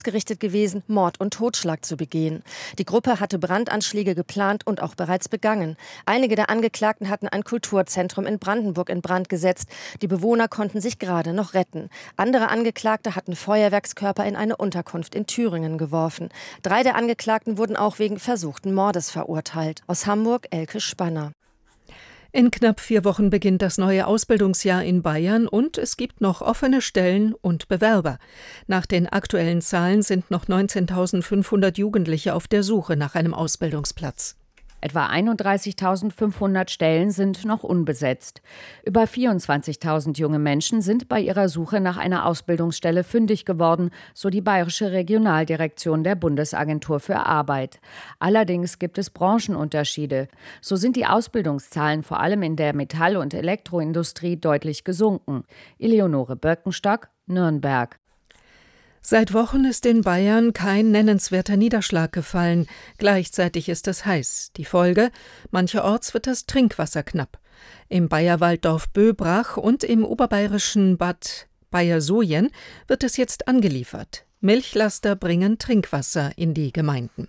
gerichtet gewesen, Mord und Totschlag zu begehen. Die Gruppe hatte Brandanschläge geplant und auch bereits begangen. Einige der Angeklagten hatten ein Kulturzentrum in Brandenburg in Brand gesetzt. Die Bewohner konnten sich gerade noch retten. Andere Angeklagte hatten Feuerwerkskörper in eine Unterkunft in Thüringen geworfen. 3 der Angeklagten wurden auch wegen versuchten Mordes verurteilt. Aus Hamburg Elke Spanner. In knapp 4 Wochen beginnt das neue Ausbildungsjahr in Bayern und es gibt noch offene Stellen und Bewerber. Nach den aktuellen Zahlen sind noch 19.500 Jugendliche auf der Suche nach einem Ausbildungsplatz. Etwa 31.500 Stellen sind noch unbesetzt. Über 24.000 junge Menschen sind bei ihrer Suche nach einer Ausbildungsstelle fündig geworden, so die Bayerische Regionaldirektion der Bundesagentur für Arbeit. Allerdings gibt es Branchenunterschiede. So sind die Ausbildungszahlen vor allem in der Metall- und Elektroindustrie deutlich gesunken. Eleonore Birkenstock, Nürnberg. Seit Wochen ist in Bayern kein nennenswerter Niederschlag gefallen. Gleichzeitig ist es heiß. Die Folge? Mancherorts wird das Trinkwasser knapp. Im Bayerwalddorf Böbrach und im oberbayerischen Bad Bayersoien wird es jetzt angeliefert. Milchlaster bringen Trinkwasser in die Gemeinden.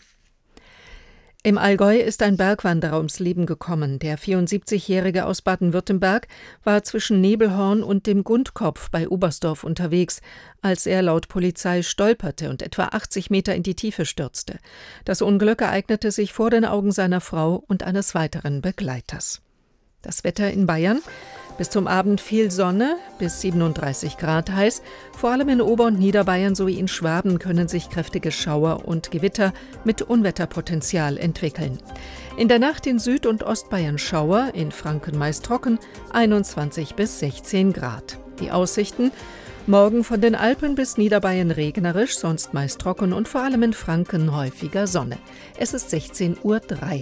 Im Allgäu ist ein Bergwanderer ums Leben gekommen. Der 74-Jährige aus Baden-Württemberg war zwischen Nebelhorn und dem Gundkopf bei Oberstdorf unterwegs, als er laut Polizei stolperte und etwa 80 Meter in die Tiefe stürzte. Das Unglück ereignete sich vor den Augen seiner Frau und eines weiteren Begleiters. Das Wetter in Bayern: bis zum Abend viel Sonne, bis 37 Grad heiß. Vor allem in Ober- und Niederbayern sowie in Schwaben können sich kräftige Schauer und Gewitter mit Unwetterpotenzial entwickeln. In der Nacht in Süd- und Ostbayern Schauer, in Franken meist trocken, 21 bis 16 Grad. Die Aussichten: morgen von den Alpen bis Niederbayern regnerisch, sonst meist trocken und vor allem in Franken häufiger Sonne. Es ist 16:03 Uhr.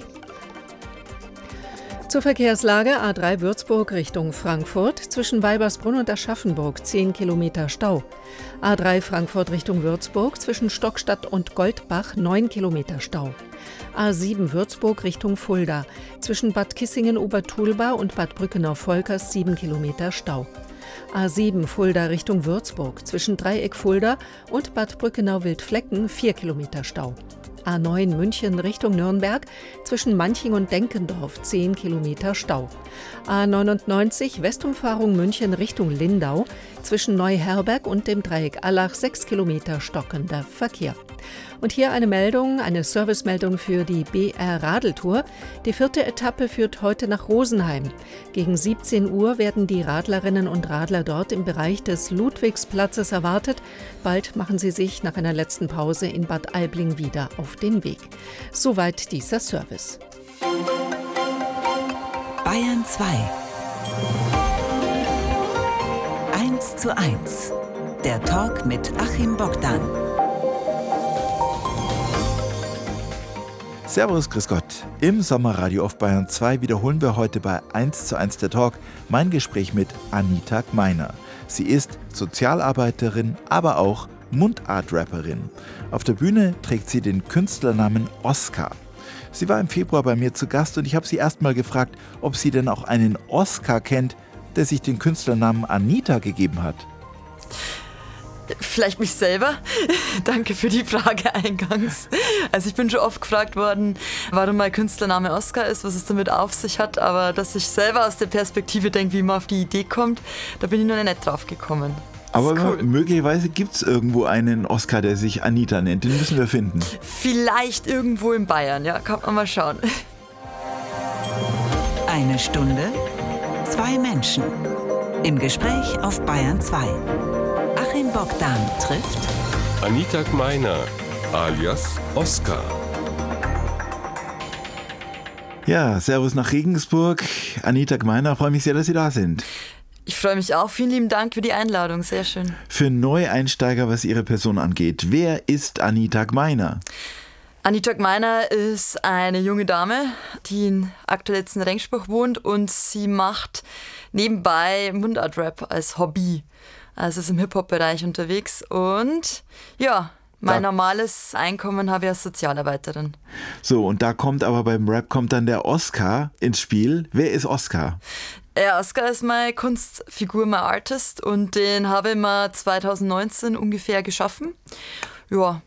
Zur Verkehrslage: A3 Würzburg Richtung Frankfurt, zwischen Weibersbrunn und Aschaffenburg 10 Kilometer Stau. A3 Frankfurt Richtung Würzburg, zwischen Stockstadt und Goldbach 9 Kilometer Stau. A7 Würzburg Richtung Fulda, zwischen Bad Kissingen-Obertulba und Bad Brückenau-Volkers 7 Kilometer Stau. A7 Fulda Richtung Würzburg, zwischen Dreieck Fulda und Bad Brückenau-Wildflecken 4 Kilometer Stau. A9 München Richtung Nürnberg, zwischen Manching und Denkendorf 10 Kilometer Stau. A99 Westumfahrung München Richtung Lindau, zwischen Neuherberg und dem Dreieck Allach 6 Kilometer stockender Verkehr. Und hier eine Servicemeldung für die BR Radeltour. Die 4. Etappe führt heute nach Rosenheim. Gegen 17 Uhr werden die Radlerinnen und Radler dort im Bereich des Ludwigsplatzes erwartet. Bald machen sie sich nach einer letzten Pause in Bad Aibling wieder auf den Weg. Soweit dieser Service. Bayern 2. 1:1. Der Talk mit Achim Bogdan. Servus, grüß Gott. Im Sommerradio auf Bayern 2 wiederholen wir heute bei 1:1 der Talk mein Gespräch mit Anita Gmeiner. Sie ist Sozialarbeiterin, aber auch Mundart-Rapperin. Auf der Bühne trägt sie den Künstlernamen Oskar. Sie war im Februar bei mir zu Gast und ich habe sie erst mal gefragt, ob sie denn auch einen Oskar kennt, der sich den Künstlernamen Anita gegeben hat. Vielleicht mich selber. Danke für die Frage eingangs. Also ich bin schon oft gefragt worden, warum mein Künstlername Oskar ist, was es damit auf sich hat, aber dass ich selber aus der Perspektive denke, wie man auf die Idee kommt, da bin ich noch nicht drauf gekommen. Aber cool. Möglicherweise gibt es irgendwo einen Oskar, der sich Anita nennt. Den müssen wir finden. Vielleicht irgendwo in Bayern, ja, kann man mal schauen. 1 Stunde, 2 Menschen. Im Gespräch auf Bayern 2. Achim Bogdan trifft Anita Gmeiner, alias Oskar. Ja, servus nach Regensburg. Anita Gmeiner, freue mich sehr, dass Sie da sind. Ich freue mich auch. Vielen lieben Dank für die Einladung. Sehr schön. Für Neueinsteiger, was Ihre Person angeht, wer ist Anita Gmeiner? Anita Gmeiner ist eine junge Dame, die in aktuell jetzt in Rengsburg wohnt und sie macht nebenbei Mundart-Rap als Hobby. Also ist im Hip-Hop-Bereich unterwegs und ja, mein normales Einkommen habe ich als Sozialarbeiterin. So, und da kommt aber beim Rap dann der Oskar ins Spiel. Wer ist Oskar? Ja, Oskar ist meine Kunstfigur, mein Artist und den habe ich mal 2019 ungefähr geschaffen. Ja,